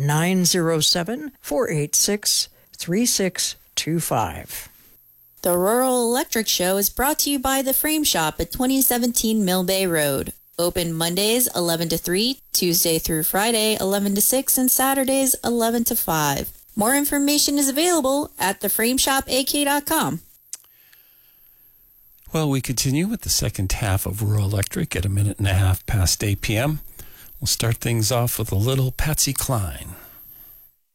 907-486-3625. The Rural Electric Show is brought to you by The Frame Shop at 2017 Mill Bay Road. Open Mondays 11 to 3, Tuesday through Friday 11 to 6, and Saturdays 11 to 5. More information is available at theframeshopak.com. Well, we continue with the second half of Rural Electric at 1.5 minutes past 8 p.m. We'll start things off with a little Patsy Cline.